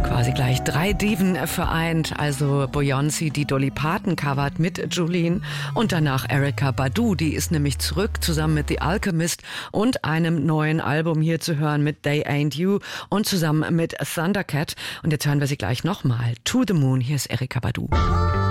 Quasi gleich 3 Diven vereint, also Beyoncé, die Dolly Parton covert mit Jolene und danach Erykah Badu, die ist nämlich zurück zusammen mit The Alchemist und einem neuen Album hier zu hören mit They Ain't You und zusammen mit Thundercat. Und jetzt hören wir sie gleich nochmal. To the Moon, hier ist Erykah Badu.